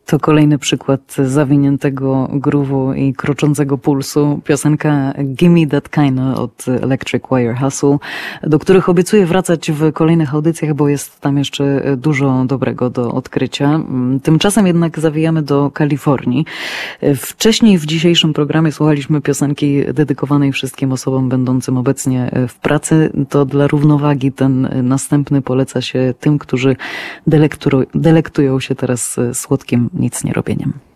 To kolejny przykład zawiniętego groove'u i kroczącego pulsu. Piosenka Gimme That Kinda od Electric Wire Hustle, do których obiecuję wracać w kolejnych audycjach, bo jest tam jeszcze dużo dobrego do odkrycia. Tymczasem jednak zawijamy do Kalifornii. Wcześniej w dzisiejszym programie słuchaliśmy piosenki dedykowanej wszystkim osobom będącym obecnie w pracy. To dla równowagi ten następny poleca się tym, którzy delektują się teraz słodkim nic nie robieniem.